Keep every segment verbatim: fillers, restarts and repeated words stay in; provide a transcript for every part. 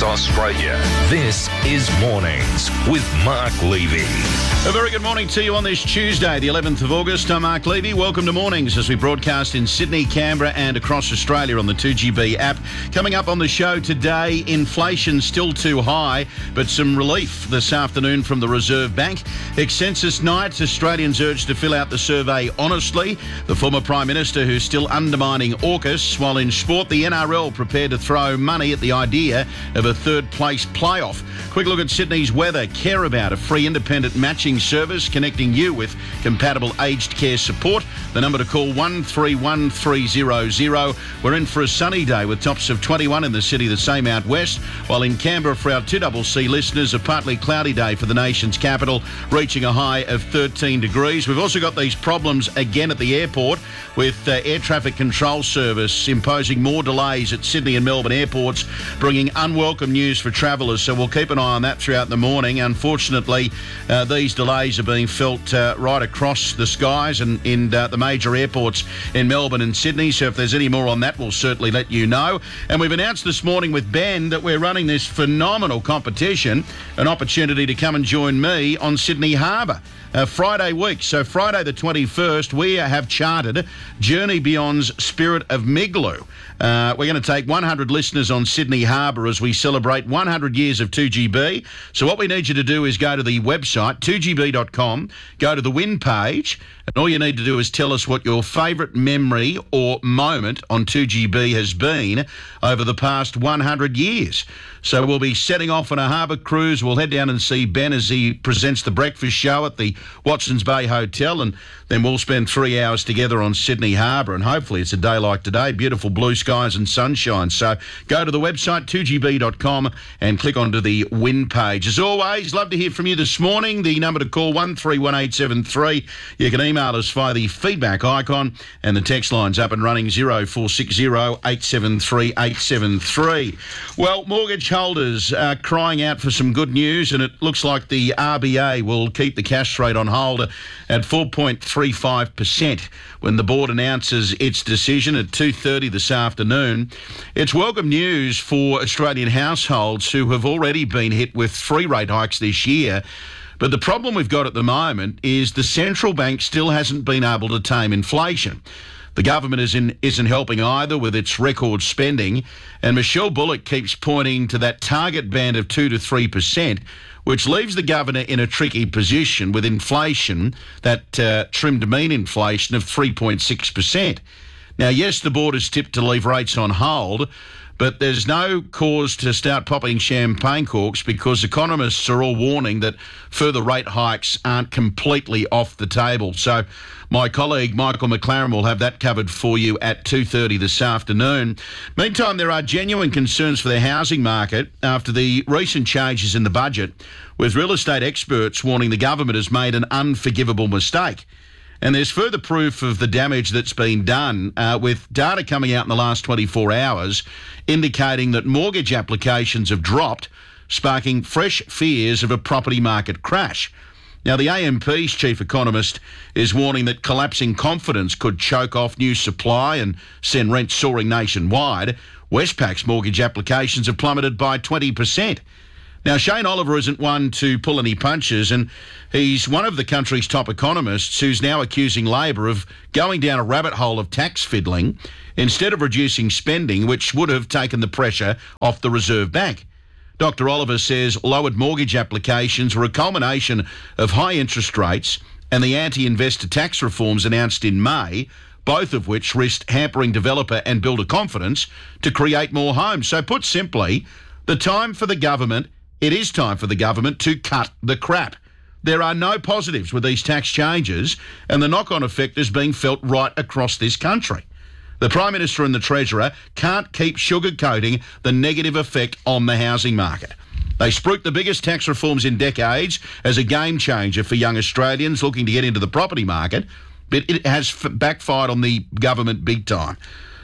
across Australia. This is Mornings with Mark Levy. A very good morning to you on this Tuesday, the eleventh of August. I'm Mark Levy. Welcome to Mornings as we broadcast in Sydney, Canberra and across Australia on the two G B app. Coming up on the show today, inflation still too high, but some relief this afternoon from the Reserve Bank. Census night, Australians urged to fill out the survey honestly. The former Prime Minister who's still undermining AUKUS, while in sport, the N R L prepared to throw money at the idea of a third place playoff. Quick look at Sydney's weather. Care About, a free independent matching service connecting you with compatible aged care support. The number to call one three one three zero zero. We're in for a sunny day with tops of twenty-one in the city, the same out west, while in Canberra for our two C C listeners, a partly cloudy day for the nation's capital, reaching a high of thirteen degrees. We've also got these problems again at the airport with uh, Air Traffic Control Service imposing more delays at Sydney and Melbourne airports, bringing unwelcome news for travellers. So we'll keep an eye on that throughout the morning. Unfortunately, uh, these delays are being felt uh, right across the skies and in uh, the major airports in Melbourne and Sydney. So if there's any more on that, we'll certainly let you know. And we've announced this morning with Ben that we're running this phenomenal competition, an opportunity to come and join me on Sydney Harbour. Uh, Friday week. So Friday the twenty-first, we have chartered Journey Beyond's Spirit of Migloo. Uh, we're going to take one hundred listeners on Sydney Harbour as we celebrate one hundred years of two G B. So what we need you to do is go to the website, two G B dot com, go to the win page, and all you need to do is tell us what your favourite memory or moment on two G B has been over the past one hundred years. So we'll be setting off on a harbour cruise. We'll head down and see Ben as he presents the breakfast show at the Watsons Bay Hotel, and then we'll spend three hours together on Sydney Harbour, and hopefully it's a day like today, beautiful blue skies and sunshine. So go to the website, two G B dot com, and click onto the win page. As always, love to hear from you this morning. The number to call, one three one eight seven three. You can email us via the feedback icon, and the text line's up and running, zero four six zero eight seven three eight seven three. Well, mortgage holders are crying out for some good news, and it looks like the R B A will keep the cash rate on hold at four point three five percent when the board announces its decision at two thirty this afternoon. It's welcome news for Australian households who have already been hit with three rate hikes this year. But the problem we've got at the moment is the central bank still hasn't been able to tame inflation. The government isn't, isn't helping either with its record spending, and Michelle Bullock keeps pointing to that target band of two to three percent, which leaves the governor in a tricky position with inflation, that uh, trimmed mean inflation of three point six percent. Now, yes, the board is tipped to leave rates on hold, but there's no cause to start popping champagne corks because economists are all warning that further rate hikes aren't completely off the table. So my colleague Michael McLaren will have that covered for you at two thirty this afternoon. Meantime, there are genuine concerns for the housing market after the recent changes in the budget, with real estate experts warning the government has made an unforgivable mistake. And there's further proof of the damage that's been done uh, with data coming out in the last twenty-four hours indicating that mortgage applications have dropped, sparking fresh fears of a property market crash. Now, the A M P's chief economist is warning that collapsing confidence could choke off new supply and send rents soaring nationwide. Westpac's mortgage applications have plummeted by twenty percent. Now, Shane Oliver isn't one to pull any punches, and he's one of the country's top economists who's now accusing Labor of going down a rabbit hole of tax fiddling instead of reducing spending, which would have taken the pressure off the Reserve Bank. Doctor Oliver says lowered mortgage applications were a culmination of high interest rates and the anti-investor tax reforms announced in May, both of which risked hampering developer and builder confidence to create more homes. So put simply, the time for the government It is time for the government to cut the crap. There are no positives with these tax changes, and the knock-on effect is being felt right across this country. The Prime Minister and the Treasurer can't keep sugarcoating the negative effect on the housing market. They spruiked the biggest tax reforms in decades as a game changer for young Australians looking to get into the property market, but it has f- backfired on the government big time.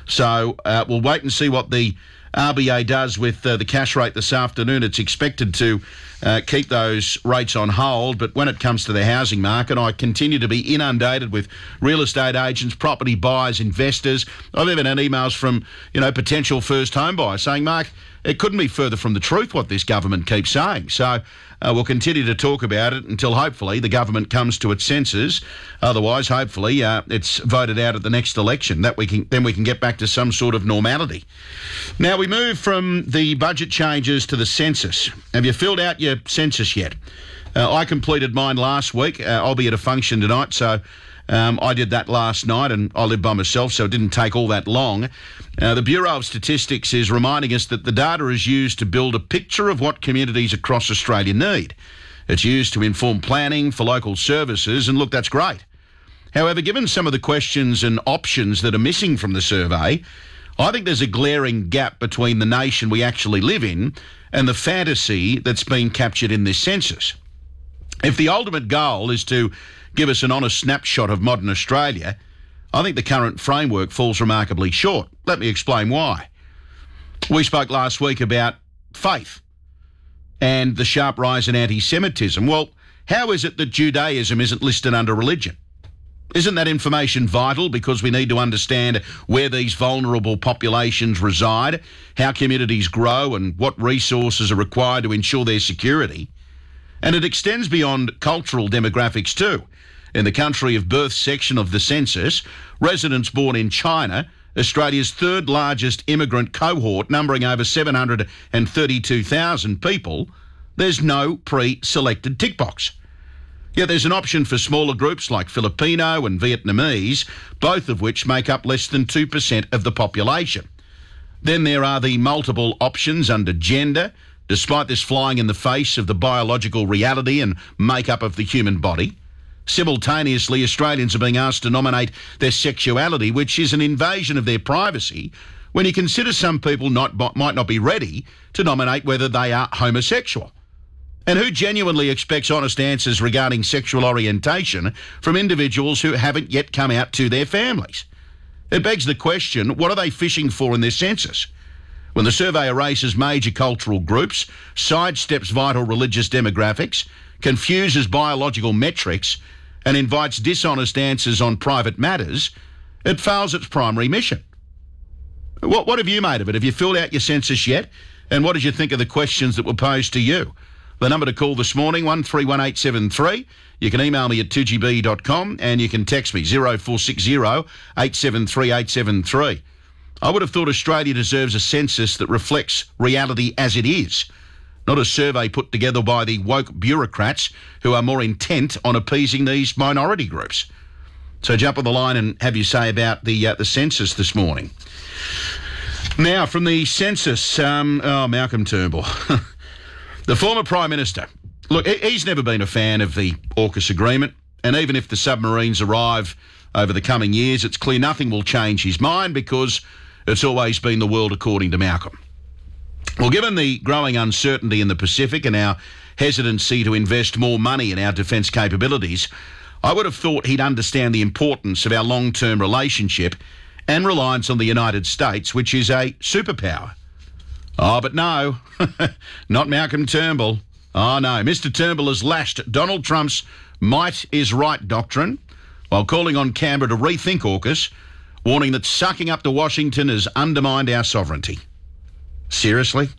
So uh, we'll wait and see what the R B A does with uh, the cash rate this afternoon. It's expected to uh, keep those rates on hold, but when it comes to the housing market, I continue to be inundated with real estate agents, property buyers, investors. I've even had emails from, you know, potential first home buyers saying, Mark, it couldn't be further from the truth what this government keeps saying. So uh, we'll continue to talk about it until hopefully the government comes to its senses. Otherwise, hopefully, uh, it's voted out at the next election. That we can then we can get back to some sort of normality. Now we move from the budget changes to the census. Have you filled out your census yet? Uh, I completed mine last week. Uh, I'll be at a function tonight, so um, I did that last night, and I live by myself, so it didn't take all that long. Uh, the Bureau of Statistics is reminding us that the data is used to build a picture of what communities across Australia need. It's used to inform planning for local services, and look, that's great. However, given some of the questions and options that are missing from the survey, I think there's a glaring gap between the nation we actually live in and the fantasy that's been captured in this census. If the ultimate goal is to give us an honest snapshot of modern Australia, I think the current framework falls remarkably short. Let me explain why. We spoke last week about faith and the sharp rise in anti-Semitism. Well, how is it that Judaism isn't listed under religion? Isn't that information vital because we need to understand where these vulnerable populations reside, how communities grow, and what resources are required to ensure their security? And it extends beyond cultural demographics too. In the country of birth section of the census, residents born in China, Australia's third largest immigrant cohort, numbering over seven hundred thirty-two thousand people, there's no pre-selected tick box. Yet there's an option for smaller groups like Filipino and Vietnamese, both of which make up less than two percent of the population. Then there are the multiple options under gender, despite this flying in the face of the biological reality and makeup of the human body. Simultaneously, Australians are being asked to nominate their sexuality, which is an invasion of their privacy, when you consider some people not, might not be ready to nominate whether they are homosexual. And who genuinely expects honest answers regarding sexual orientation from individuals who haven't yet come out to their families? It begs the question, what are they fishing for in their census? When the survey erases major cultural groups, sidesteps vital religious demographics, confuses biological metrics, and invites dishonest answers on private matters, it fails its primary mission. What, what have you made of it? Have you filled out your census yet? And what did you think of the questions that were posed to you? The number to call this morning, one three one eight seven three. You can email me at two g b dot com and you can text me, zero four six zero eight seven three eight seven three. I would have thought Australia deserves a census that reflects reality as it is, not a survey put together by the woke bureaucrats who are more intent on appeasing these minority groups. So jump on the line and have your say about the uh, the census this morning. Now, from the census, um, oh, Malcolm Turnbull, the former Prime Minister. Look, he's never been a fan of the AUKUS agreement, and even if the submarines arrive over the coming years, it's clear nothing will change his mind because it's always been the world according to Malcolm. Well, given the growing uncertainty in the Pacific and our hesitancy to invest more money in our defence capabilities, I would have thought he'd understand the importance of our long-term relationship and reliance on the United States, which is a superpower. Oh, but no, not Malcolm Turnbull. Oh, no. Mister Turnbull has lashed Donald Trump's might is right doctrine while calling on Canberra to rethink AUKUS, warning that sucking up to Washington has undermined our sovereignty. Seriously?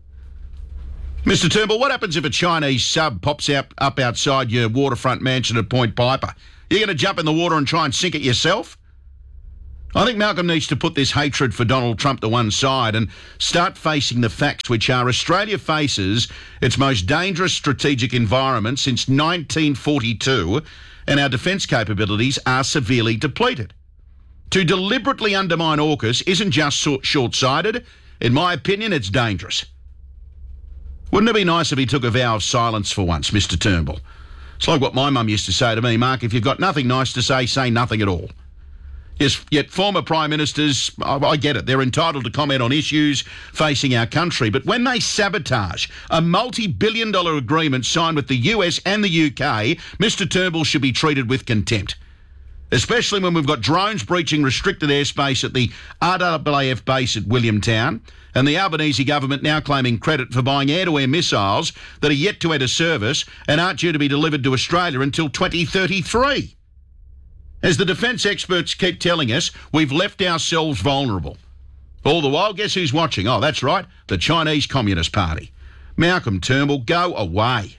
Mister Turnbull, what happens if a Chinese sub pops out, up outside your waterfront mansion at Point Piper? You're going to jump in the water and try and sink it yourself? I think Malcolm needs to put this hatred for Donald Trump to one side and start facing the facts, which are Australia faces its most dangerous strategic environment since nineteen forty-two, and our defence capabilities are severely depleted. To deliberately undermine AUKUS isn't just short-sighted. In my opinion, it's dangerous. Wouldn't it be nice if he took a vow of silence for once, Mister Turnbull? It's like what my mum used to say to me, Mark, if you've got nothing nice to say, say nothing at all. Yes, yet former Prime Ministers, I get it, they're entitled to comment on issues facing our country, but when they sabotage a multi-billion dollar agreement signed with the U S and the U K, Mister Turnbull should be treated with contempt. Especially when we've got drones breaching restricted airspace at the R A A F base at Williamtown, and the Albanese government now claiming credit for buying air-to-air missiles that are yet to enter service and aren't due to be delivered to Australia until twenty thirty-three. As the defence experts keep telling us, we've left ourselves vulnerable. All the while, guess who's watching? Oh, that's right, the Chinese Communist Party. Malcolm Turnbull, go away.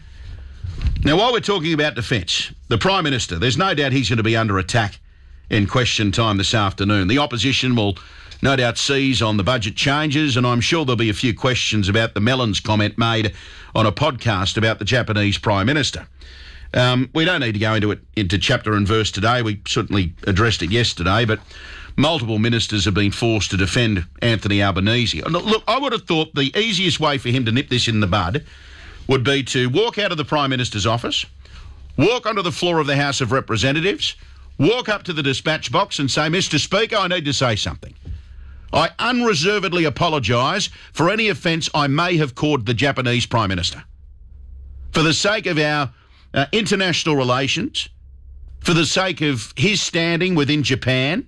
Now, while we're talking about defence, the Prime Minister, there's no doubt he's going to be under attack in question time this afternoon. The opposition will no doubt seize on the budget changes, and I'm sure there'll be a few questions about the Mellons comment made on a podcast about the Japanese Prime Minister. Um, we don't need to go into it into chapter and verse today. We certainly addressed it yesterday, but multiple ministers have been forced to defend Anthony Albanese. Look, I would have thought the easiest way for him to nip this in the bud would be to walk out of the Prime Minister's office, walk onto the floor of the House of Representatives, walk up to the dispatch box and say, Mister Speaker, I need to say something. I unreservedly apologise for any offence I may have caused the Japanese Prime Minister. For the sake of our uh, international relations, for the sake of his standing within Japan,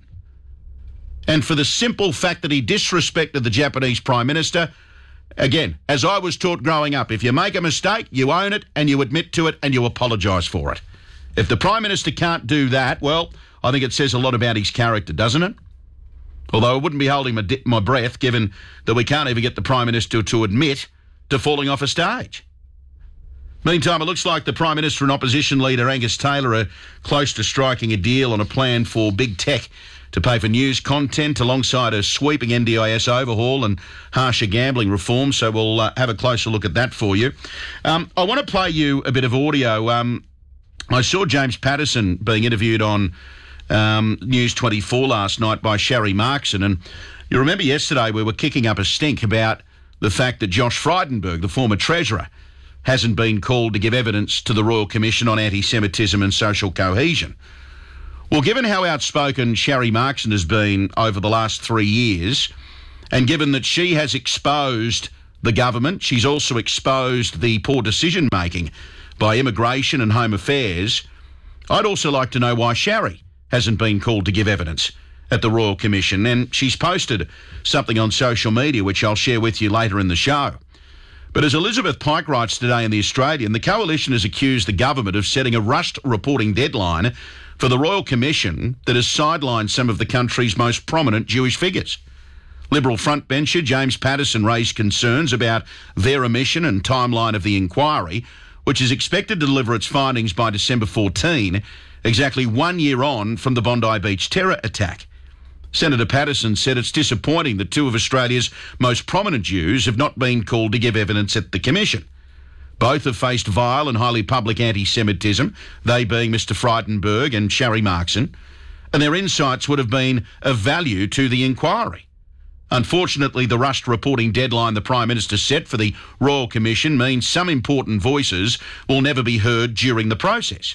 and for the simple fact that he disrespected the Japanese Prime Minister. Again, as I was taught growing up, if you make a mistake, you own it and you admit to it and you apologise for it. If the Prime Minister can't do that, well, I think it says a lot about his character, doesn't it? Although I wouldn't be holding my, di- my breath, given that we can't even get the Prime Minister to admit to falling off a stage. Meantime, it looks like the Prime Minister and Opposition Leader Angus Taylor are close to striking a deal on a plan for big tech to pay for news content alongside a sweeping N D I S overhaul and harsher gambling reform. So we'll uh, have a closer look at that for you. Um, I want to play you a bit of audio. Um, I saw James Patterson being interviewed on um, News twenty-four last night by Sharry Markson. And you remember yesterday we were kicking up a stink about the fact that Josh Frydenberg, the former Treasurer, hasn't been called to give evidence to the Royal Commission on Anti-Semitism and Social Cohesion. Well, given how outspoken Sharry Markson has been over the last three years, and given that she has exposed the government, she's also exposed the poor decision-making by Immigration and Home Affairs, I'd also like to know why Sharry hasn't been called to give evidence at the Royal Commission. And she's posted something on social media, which I'll share with you later in the show. But as Elizabeth Pike writes today in The Australian, the Coalition has accused the government of setting a rushed reporting deadline for the Royal Commission that has sidelined some of the country's most prominent Jewish figures. Liberal frontbencher James Patterson raised concerns about their omission and timeline of the inquiry, which is expected to deliver its findings by December fourteenth, exactly one year on from the Bondi Beach terror attack. Senator Patterson said it's disappointing that two of Australia's most prominent Jews have not been called to give evidence at the Commission. Both have faced vile and highly public anti-Semitism, they being Mister Frydenberg and Sharry Markson, and their insights would have been of value to the inquiry. Unfortunately, the rushed reporting deadline the Prime Minister set for the Royal Commission means some important voices will never be heard during the process.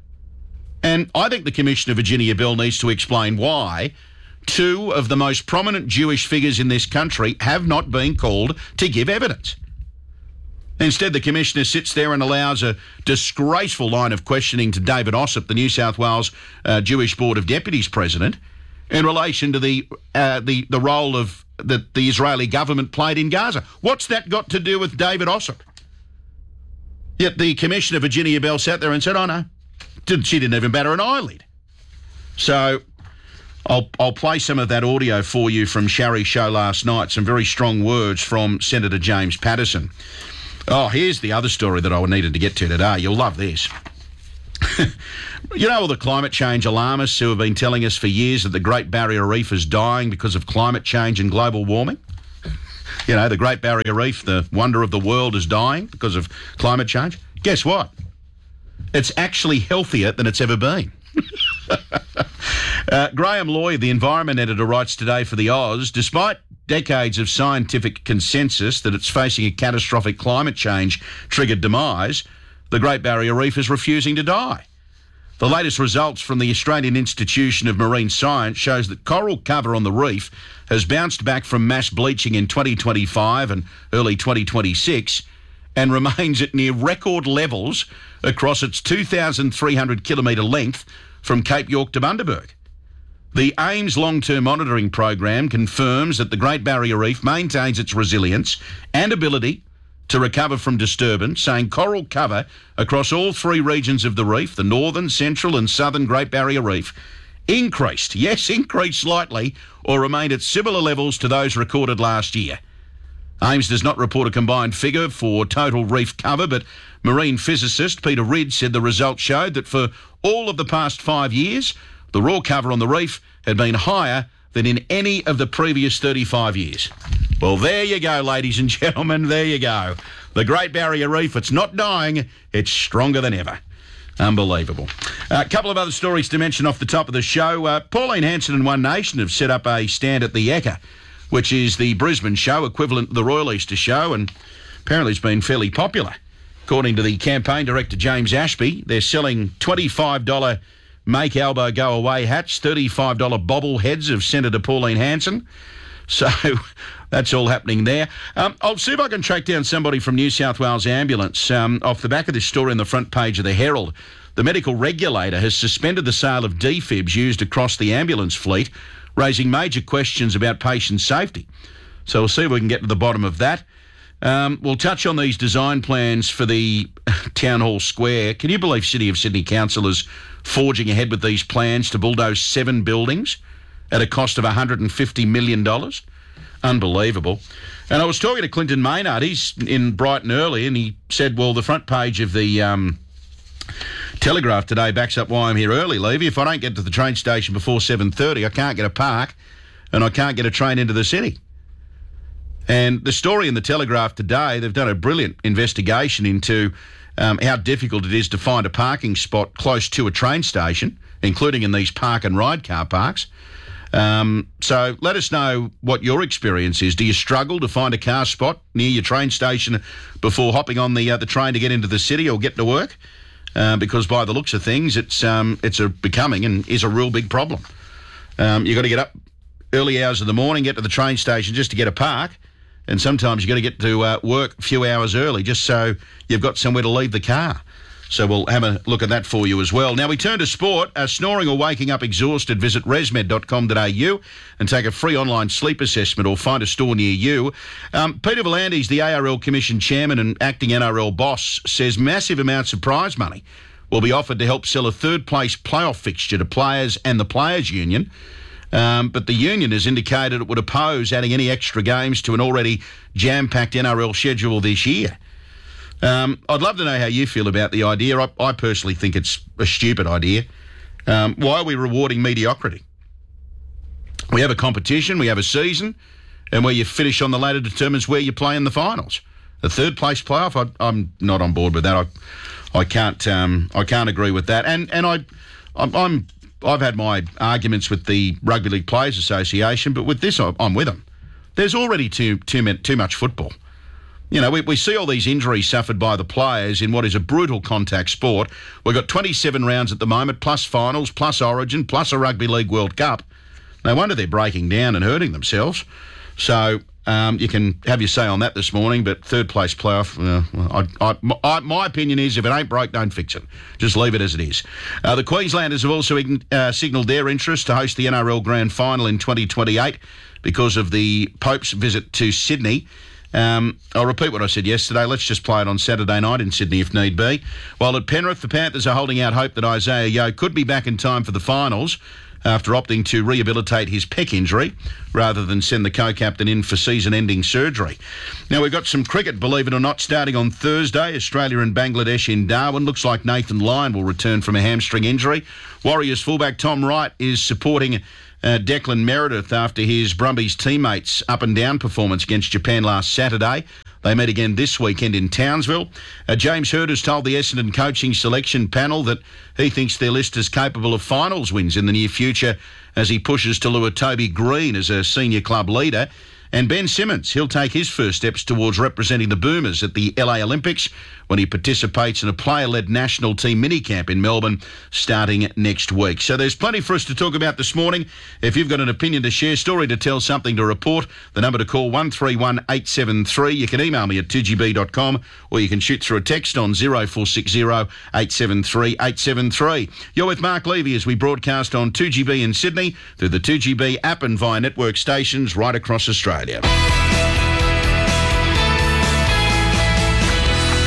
And I think the Commissioner, Virginia Bell, needs to explain why two of the most prominent Jewish figures in this country have not been called to give evidence. Instead, the Commissioner sits there and allows a disgraceful line of questioning to David Ossip, the New South Wales uh, Jewish Board of Deputies President, in relation to the uh, the the role of that the Israeli government played in Gaza. What's that got to do with David Ossip? Yet the Commissioner, Virginia Bell, sat there and said, oh no, she didn't even batter an eyelid. So I'll, I'll play some of that audio for you from Sharry's show last night, some very strong words from Senator James Patterson. Oh, here's the other story that I needed to get to today. You'll love this. You know all the climate change alarmists who have been telling us for years that the Great Barrier Reef is dying because of climate change and global warming? You know, the Great Barrier Reef, the wonder of the world, is dying because of climate change. Guess what? It's actually healthier than it's ever been. uh, Graham Lloyd, the environment editor, writes today for the Oz, despite decades of scientific consensus that it's facing a catastrophic climate change-triggered demise, the Great Barrier Reef is refusing to die. The latest results from the Australian Institution of Marine Science shows that coral cover on the reef has bounced back from mass bleaching in twenty twenty-five and early twenty twenty-six and remains at near record levels across its two thousand three hundred kilometre length from Cape York to Bundaberg. The AIMS long-term monitoring program confirms that the Great Barrier Reef maintains its resilience and ability to recover from disturbance, saying coral cover across all three regions of the reef, the northern, central and southern Great Barrier Reef, increased, yes, increased slightly, or remained at similar levels to those recorded last year. AIMS does not report a combined figure for total reef cover, but marine physicist Peter Ridd said the results showed that for all of the past five years, the raw cover on the reef had been higher than in any of the previous thirty-five years. Well, there you go, ladies and gentlemen, there you go. The Great Barrier Reef, it's not dying, it's stronger than ever. Unbelievable. A couple of other stories to mention off the top of the show. Uh, Pauline Hanson and One Nation have set up a stand at the Ekka, which is the Brisbane show, equivalent to the Royal Easter show, and apparently it's been fairly popular. According to the campaign director, James Ashby, they're selling twenty-five dollars Make Albo Go Away hats, thirty-five dollars bobbleheads of Senator Pauline Hanson. So that's all happening there. Um, I'll see if I can track down somebody from New South Wales Ambulance. Um, off the back of this story on the front page of the Herald, the medical regulator has suspended the sale of defibs used across the ambulance fleet, raising major questions about patient safety. So we'll see if we can get to the bottom of that. Um, we'll touch on these design plans for the Town Hall Square. Can you believe City of Sydney Council is forging ahead with these plans to bulldoze seven buildings at a cost of one hundred fifty million dollars? Unbelievable. And I was talking to Clinton Maynard. He's in Brighton early, and he said, well, the front page of the um, Telegraph today backs up why I'm here early, Levy. If I don't get to the train station before seven thirty, I can't get a park and I can't get a train into the city. And the story in the Telegraph today, they've done a brilliant investigation into um, how difficult it is to find a parking spot close to a train station, including in these park and ride car parks. Um, so let us know what your experience is. Do you struggle to find a car spot near your train station before hopping on the uh, the train to get into the city or get to work? Uh, because by the looks of things, it's um, it's a becoming and is a real big problem. Um, you've got to get up early hours of the morning, get to the train station just to get a park, and sometimes you've got to get to uh, work a few hours early just so you've got somewhere to leave the car. So we'll have a look at that for you as well. Now we turn to sport. Uh, snoring or waking up exhausted, visit resmed dot com dot a u and take a free online sleep assessment or find a store near you. Um, Peter V'landys, the A R L Commission Chairman and acting N R L boss, says massive amounts of prize money will be offered to help sell a third-place playoff fixture to players and the Players' Union. Um, but the union has indicated it would oppose adding any extra games to an already jam-packed N R L schedule this year. Um, I'd love to know how you feel about the idea. I, I personally think it's a stupid idea. Um, why are we rewarding mediocrity? We have a competition, we have a season, and where you finish on the ladder determines where you play in the finals. The third place playoff, I, I'm not on board with that. I, I can't, um, I can't agree with that. And and I, I'm, I'm, I've had my arguments with the Rugby League Players Association, but with this, I'm with them. There's already too too too much football. You know, we, we see all these injuries suffered by the players in what is a brutal contact sport. We've got twenty-seven rounds at the moment, plus finals, plus Origin, plus a Rugby League World Cup. No wonder they're breaking down and hurting themselves. So um, you can have your say on that this morning, but third place playoff, uh, well, I, I, I, my opinion is if it ain't broke, don't fix it. Just leave it as it is. Uh, the Queenslanders have also uh, signalled their interest to host the N R L Grand Final in twenty twenty-eight because of the Pope's visit to Sydney. Um, I'll repeat what I said yesterday. Let's just play it on Saturday night in Sydney if need be. While at Penrith, the Panthers are holding out hope that Isaiah Yeo could be back in time for the finals after opting to rehabilitate his pec injury rather than send the co-captain in for season-ending surgery. Now, we've got some cricket, believe it or not, starting on Thursday. Australia and Bangladesh in Darwin. Looks like Nathan Lyon will return from a hamstring injury. Warriors fullback Tom Wright is supporting Uh, Declan Meredith after his Brumbies teammates' up-and-down performance against Japan last Saturday. They meet again this weekend in Townsville. Uh, James Hird has told the Essendon coaching selection panel that he thinks their list is capable of finals wins in the near future as he pushes to lure Toby Green as a senior club leader. And Ben Simmons, he'll take his first steps towards representing the Boomers at the L A Olympics when he participates in a player-led national team minicamp in Melbourne starting next week. So there's plenty for us to talk about this morning. If you've got an opinion to share, story to tell, something to report, the number to call one three one eight seven three. You can email me at two g b dot com or you can shoot through a text on zero four six zero eight seven three eight seven three. You're with Mark Levy as we broadcast on two G B in Sydney through the two G B app and via network stations right across Australia. Now,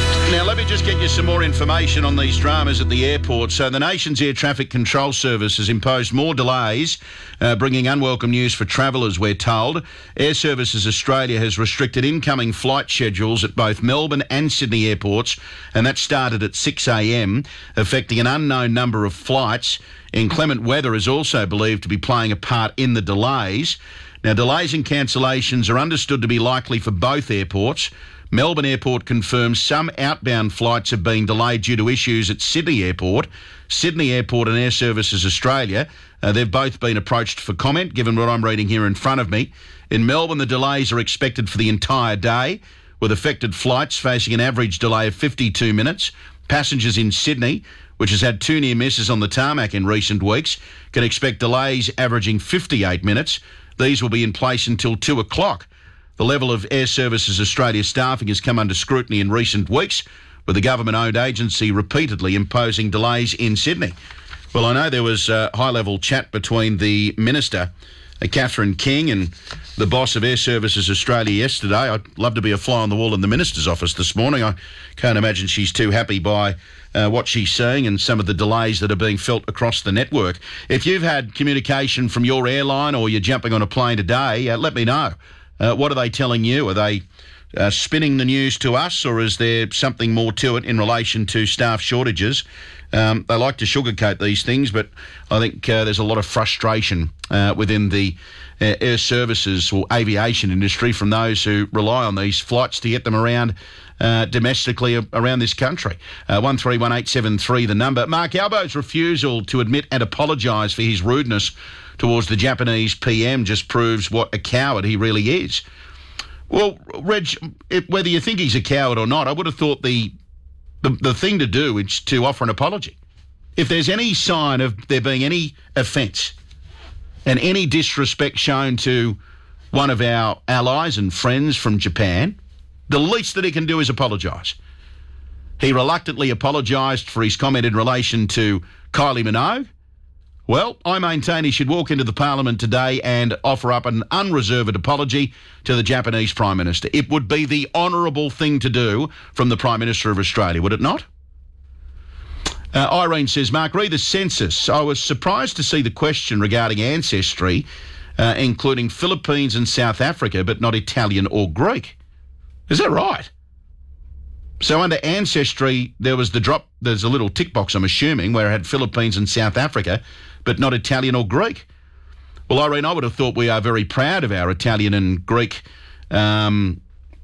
let me just get you some more information on these dramas at the airport. So the nation's air traffic control service has imposed more delays, uh, bringing unwelcome news for travellers, we're told. Air Services Australia has restricted incoming flight schedules at both Melbourne and Sydney airports, and that started at six a m, affecting an unknown number of flights. Inclement weather is also believed to be playing a part in the delays. Now, delays and cancellations are understood to be likely for both airports. Melbourne Airport confirms some outbound flights have been delayed due to issues at Sydney Airport. Sydney Airport and Air Services Australia, uh, they've both been approached for comment, given what I'm reading here in front of me. In Melbourne, the delays are expected for the entire day, with affected flights facing an average delay of fifty-two minutes. Passengers in Sydney, which has had two near misses on the tarmac in recent weeks, can expect delays averaging fifty-eight minutes. These will be in place until two o'clock. The level of Air Services Australia staffing has come under scrutiny in recent weeks, with the government-owned agency repeatedly imposing delays in Sydney. Well, I know there was a high-level chat between the Minister, uh, Catherine King, and the boss of Air Services Australia yesterday. I'd love to be a fly on the wall in the Minister's office this morning. I can't imagine she's too happy by uh, what she's seeing and some of the delays that are being felt across the network. If you've had communication from your airline or you're jumping on a plane today, uh, let me know. Uh, what are they telling you? Are they uh, spinning the news to us, or is there something more to it in relation to staff shortages? Um, they like to sugarcoat these things, but I think uh, there's a lot of frustration uh, within the uh, air services or aviation industry from those who rely on these flights to get them around uh, domestically around this country. Uh, one three one eight seven three, the number. Mark Albo's refusal to admit and apologise for his rudeness towards the Japanese P M just proves what a coward he really is. Well, Reg, it, whether you think he's a coward or not, I would have thought the, the the thing to do is to offer an apology. If there's any sign of there being any offence and any disrespect shown to one of our allies and friends from Japan, the least that he can do is apologise. He reluctantly apologised for his comment in relation to Kylie Minogue. Well, I maintain he should walk into the Parliament today and offer up an unreserved apology to the Japanese Prime Minister. It would be the honourable thing to do from the Prime Minister of Australia, would it not? Uh, Irene says, Mark, read the census. I was surprised to see the question regarding ancestry, uh, including Philippines and South Africa, but not Italian or Greek. Is that right? So under ancestry, there was the drop, there's a little tick box, I'm assuming, where it had Philippines and South Africa, but not Italian or Greek. Well, Irene, I would have thought we are very proud of our Italian and Greek um,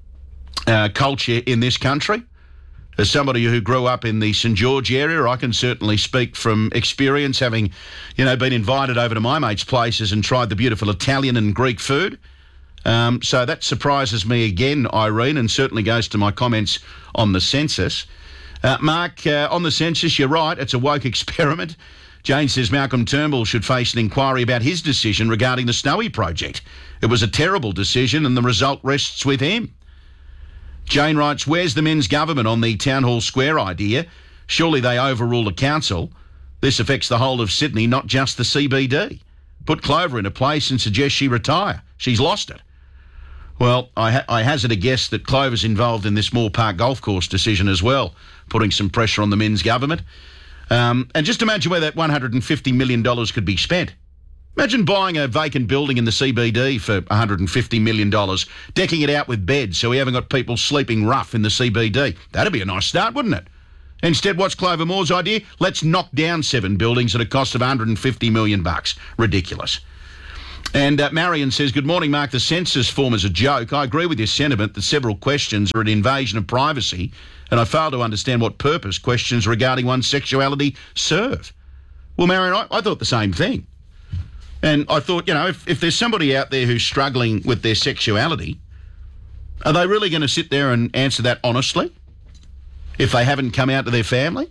uh, culture in this country. As somebody who grew up in the St George area, I can certainly speak from experience, having, you know, been invited over to my mates' places and tried the beautiful Italian and Greek food. Um, so that surprises me again, Irene, and certainly goes to my comments on the census. Uh, Mark, uh, on the census, you're right, it's a woke experiment. Jane says Malcolm Turnbull should face an inquiry about his decision regarding the Snowy project. It was a terrible decision and the result rests with him. Jane writes, where's the men's government on the Town Hall Square idea? Surely they overruled the council. This affects the whole of Sydney, not just the C B D. Put Clover in a place and suggest she retire. She's lost it. Well, I, ha- I hazard a guess that Clover's involved in this Moore Park golf course decision as well, putting some pressure on the men's government. Um, and just imagine where that one hundred fifty million dollars could be spent. Imagine buying a vacant building in the C B D for one hundred fifty million dollars, decking it out with beds so we haven't got people sleeping rough in the C B D. That'd be a nice start, wouldn't it? Instead, what's Clover Moore's idea? Let's knock down seven buildings at a cost of one hundred fifty million bucks. Ridiculous. And uh, Marion says, good morning, Mark. The census form is a joke. I agree with your sentiment that several questions are an invasion of privacy, and I fail to understand what purpose questions regarding one's sexuality serve. Well, Marion, I, I thought the same thing. And I thought, you know, if, if there's somebody out there who's struggling with their sexuality, are they really going to sit there and answer that honestly if they haven't come out to their family?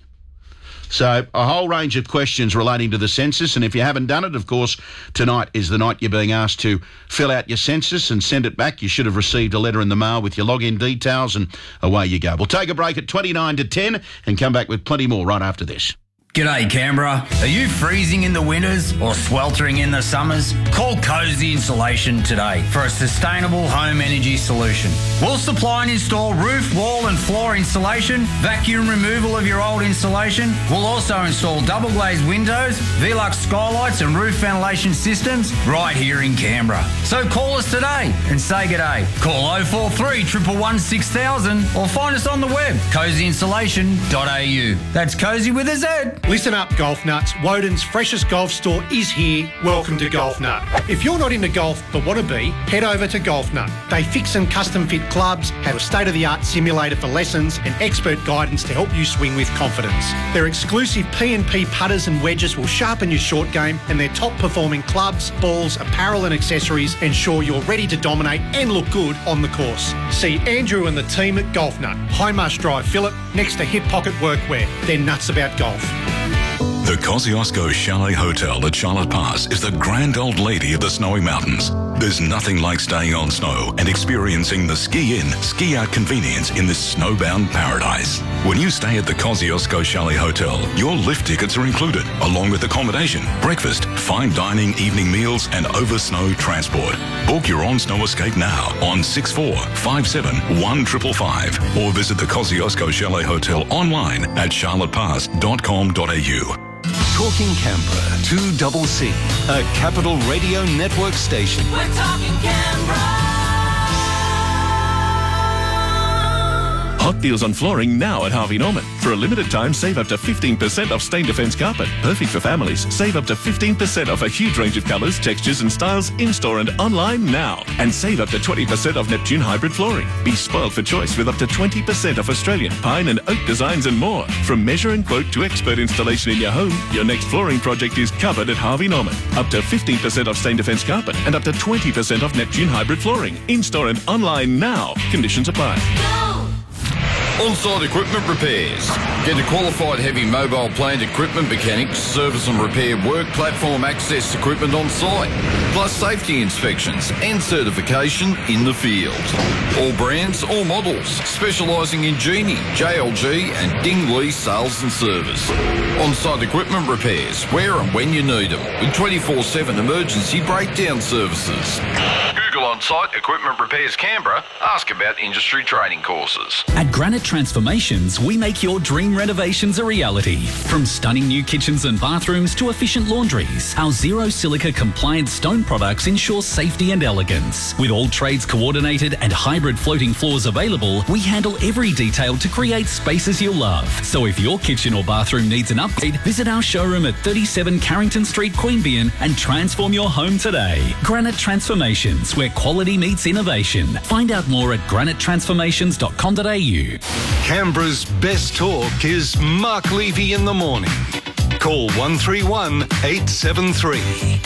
So a whole range of questions relating to the census, and if you haven't done it, of course, tonight is the night you're being asked to fill out your census and send it back. You should have received a letter in the mail with your login details, and away you go. We'll take a break at twenty-nine to ten and come back with plenty more right after this. G'day Canberra. Are you freezing in the winters or sweltering in the summers? Call Cozy Insulation today for a sustainable home energy solution. We'll supply and install roof, wall and floor insulation, vacuum removal of your old insulation. We'll also install double glazed windows, Velux skylights and roof ventilation systems right here in Canberra. So call us today and say g'day. Call oh four three, one one one, six thousand or find us on the web, cozy insulation dot a u. That's Cozy with a Z. Listen up, golf nuts. Woden's freshest golf store is here. Welcome to Golf Nut. If you're not into golf but want to be, head over to Golf Nut. They fix and custom fit clubs, have a state-of-the-art simulator for lessons and expert guidance to help you swing with confidence. Their exclusive P and P putters and wedges will sharpen your short game, and their top-performing clubs, balls, apparel and accessories ensure you're ready to dominate and look good on the course. See Andrew and the team at Golf Nut, High Marsh Drive, Phillip, next to Hip Pocket Workwear. They're nuts about golf. The Kosciuszko Chalet Hotel at Charlotte Pass is the grand old lady of the snowy mountains. There's nothing like staying on snow and experiencing the ski-in, ski-out convenience in this snowbound paradise. When you stay at the Kosciuszko Chalet Hotel, your lift tickets are included, along with accommodation, breakfast, fine dining, evening meals and over-snow transport. Book your own snow escape now on six four five seven, one five five five or visit the Kosciuszko Chalet Hotel online at charlotte pass dot com dot a u. Talking Canberra, two C C, a Capital Radio Network station. We're talking Canberra. Hot deals on flooring now at Harvey Norman. For a limited time, save up to fifteen percent off Stain Defence carpet. Perfect for families. Save up to fifteen percent off a huge range of colours, textures and styles in-store and online now. And save up to twenty percent off Neptune hybrid flooring. Be spoiled for choice with up to twenty percent off Australian, pine and oak designs and more. From measure and quote to expert installation in your home, your next flooring project is covered at Harvey Norman. Up to fifteen percent off Stain Defence carpet and up to twenty percent off Neptune hybrid flooring. In-store and online now. Conditions apply. On-site equipment repairs. Get a qualified heavy mobile plant equipment mechanics, service and repair work platform access equipment on site, plus safety inspections and certification in the field. All brands, all models, specialising in Genie, J L G and Dingley sales and service. On-site equipment repairs, where and when you need them, with twenty-four seven emergency breakdown services. Google On-Site Equipment Repairs Canberra. Ask about industry training courses. At Granite Transformations, we make your dream renovations a reality. From stunning new kitchens and bathrooms to efficient laundries, our zero silica compliant stone products ensure safety and elegance. With all trades coordinated and hybrid floating floors available, we handle every detail to create spaces you'll love. So if your kitchen or bathroom needs an upgrade, visit our showroom at thirty-seven Carrington Street, Queanbeyan and transform your home today. Granite Transformations, where quality meets innovation. Find out more at granite transformations dot com dot a u. Canberra's best talk is Mark Levy in the morning. Call one three one, eight seven three,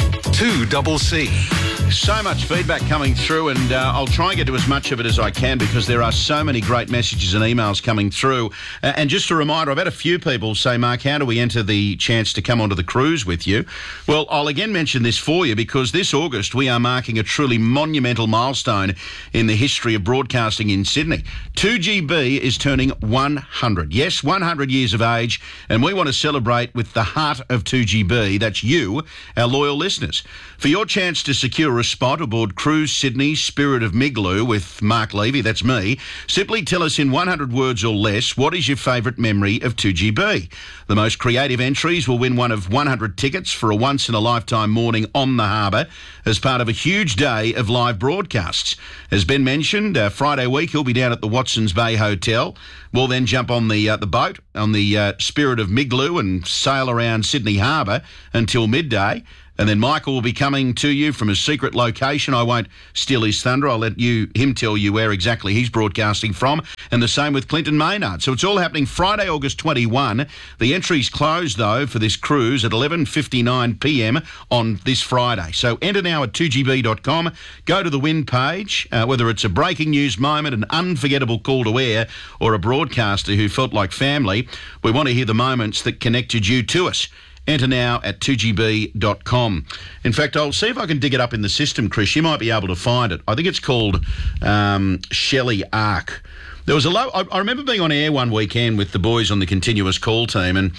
two C C. So much feedback coming through, and uh, I'll try and get to as much of it as I can because there are so many great messages and emails coming through. Uh, and just a reminder, I've had a few people say, Mark, how do we enter the chance to come onto the cruise with you? Well, I'll again mention this for you because this August we are marking a truly monumental milestone in the history of broadcasting in Sydney. two G B is turning one hundred. Yes, one hundred years of age, and we want to celebrate with the heart of two G B. That's you, our loyal listeners. For your chance to secure a spot aboard Cruise Sydney Spirit of Migloo with Mark Levy, that's me, simply tell us in one hundred words or less what is your favourite memory of two G B. The most creative entries will win one of one hundred tickets for a once-in-a-lifetime morning on the harbour as part of a huge day of live broadcasts. As Ben mentioned, uh, Friday week he'll be down at the Watsons Bay Hotel. We'll then jump on the uh, the boat on the uh, Spirit of Migloo and sail around Sydney Harbour until midday. And then Michael will be coming to you from a secret location. I won't steal his thunder. I'll let you him tell you where exactly he's broadcasting from. And the same with Clinton Maynard. So it's all happening Friday, August twenty-first. The entries close, though, for this cruise at eleven fifty-nine p m on this Friday. So enter now at two g b dot com. Go to the win page. Uh, whether it's a breaking news moment, an unforgettable call to air, or a broadcaster who felt like family, we want to hear the moments that connected you to us. Enter now at two g b dot com. In fact, I'll see if I can dig it up in the system, Chris. You might be able to find it. I think it's called um, Shelley Arc. There was a low. I, I remember being on air one weekend with the boys on the continuous call team, and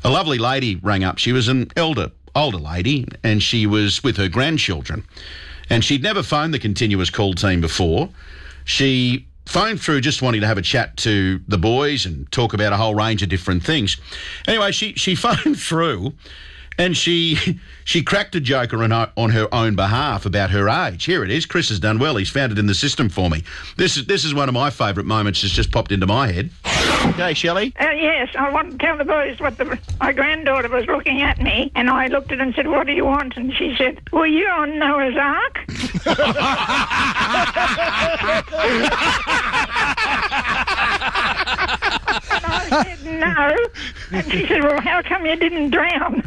a lovely lady rang up. She was an elder, older lady, and she was with her grandchildren. And she'd never phoned the continuous call team before. She phoned through just wanting to have a chat to the boys and talk about a whole range of different things. Anyway, she, she phoned through and she she cracked a joke on, on her own behalf about her age. Here it is. Chris has done well. He's found it in the system for me. This is this is one of my favourite moments that's just popped into my head. Okay, Shelley? Uh, yes, I want to tell the boys what the, my granddaughter was looking at me, and I looked at her and said, what do you want? And she said, were you on Noah's Ark? And I said, no. And she said, well, how come you didn't drown?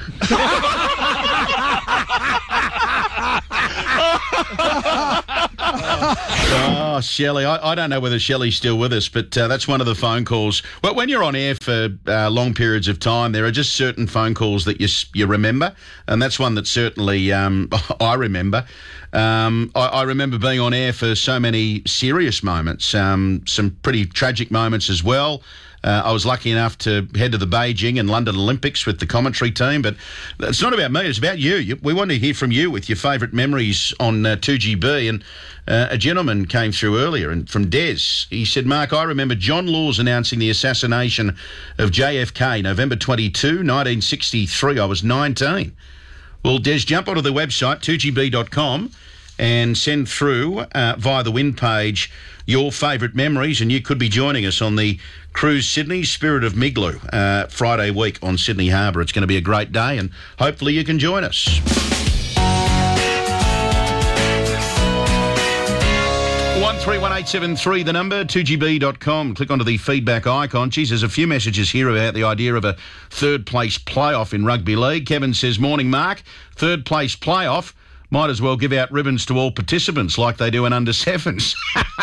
Oh, Shelley, I, I don't know whether Shelley's still with us, but uh, that's one of the phone calls. Well, when you're on air for uh, long periods of time, there are just certain phone calls that you you remember, and that's one that certainly um, I remember. Um, I, I remember being on air for so many serious moments, um, some pretty tragic moments as well. Uh, I was lucky enough to head to the Beijing and London Olympics with the commentary team, but it's not about me, it's about you. you we want to hear from you with your favourite memories on uh, two G B, and uh, a gentleman came through earlier and from Des. He said, Mark, I remember John Laws announcing the assassination of J F K, November twenty-second, nineteen sixty-three. I was nineteen. Well, Des, jump onto the website, two G B dot com, and send through uh, via the win page your favourite memories, and you could be joining us on the Cruise Sydney Spirit of Migloo uh, Friday week on Sydney Harbour. It's going to be a great day, and hopefully you can join us. one three one eight seven three, the number, two G B dot com. Click onto the feedback icon. Geez, there's a few messages here about the idea of a third place playoff in rugby league. Kevin says, morning, Mark. Third place playoff. Might as well give out ribbons to all participants like they do in under sevens.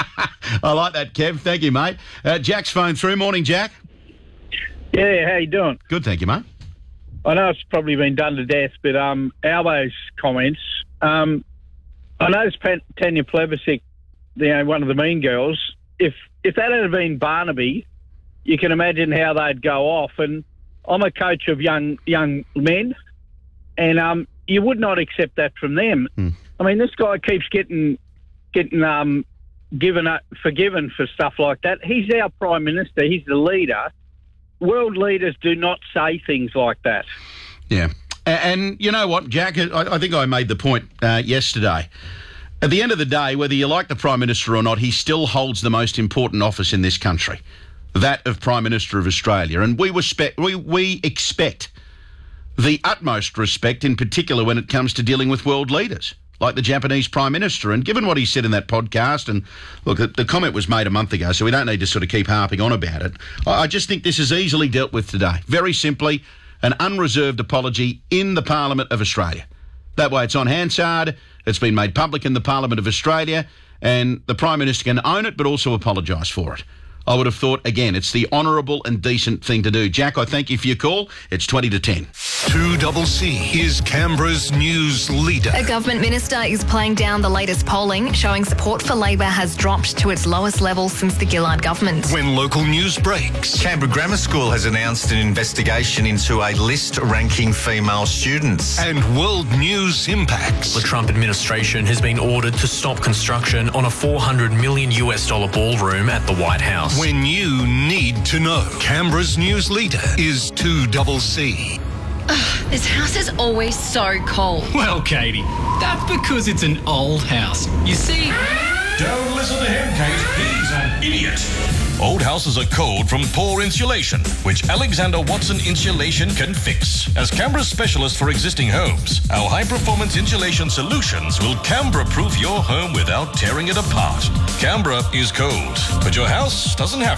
I like that, Kev. Thank you, mate. Uh, Jack's phone through. Morning, Jack. Yeah, how you doing? Good, thank you, mate. I know it's probably been done to death, but um, Albo's comments. Um, I noticed Tanya Plevisic, you know, one of the mean girls. If if that had been Barnaby, you can imagine how they'd go off. And I'm a coach of young young men, and um. you would not accept that from them. Hmm. I mean, this guy keeps getting getting um, given up, forgiven for stuff like that. He's our Prime Minister. He's the leader. World leaders do not say things like that. Yeah. And, and you know what, Jack, I, I think I made the point uh, yesterday. At the end of the day, whether you like the Prime Minister or not, he still holds the most important office in this country, that of Prime Minister of Australia. And we, respe- we, we expect the utmost respect, in particular when it comes to dealing with world leaders, like the Japanese Prime Minister. And given what he said in that podcast, and look, the, the comment was made a month ago, so we don't need to sort of keep harping on about it. I, I just think this is easily dealt with today. Very simply, an unreserved apology in the Parliament of Australia. That way it's on Hansard, it's been made public in the Parliament of Australia, and the Prime Minister can own it but also apologise for it. I would have thought, again, it's the honourable and decent thing to do. Jack, I thank you for your call. It's twenty to ten. two C C is Canberra's news leader. A government minister is playing down the latest polling, showing support for Labor has dropped to its lowest level since the Gillard government. When local news breaks. Canberra Grammar School has announced an investigation into a list ranking female students. And world news impacts. The Trump administration has been ordered to stop construction on a four hundred million US dollar ballroom at the White House. When you need to know. Canberra's news leader is two C C. Ugh, this house is always so cold. Well, Katie, that's because it's an old house. You see... Don't listen to him, Kate. He's an idiot. Old houses are cold from poor insulation, which Alexander Watson Insulation can fix. As Canberra's specialist for existing homes, our high-performance insulation solutions will Canberra-proof your home without tearing it apart. Canberra is cold, but your house doesn't have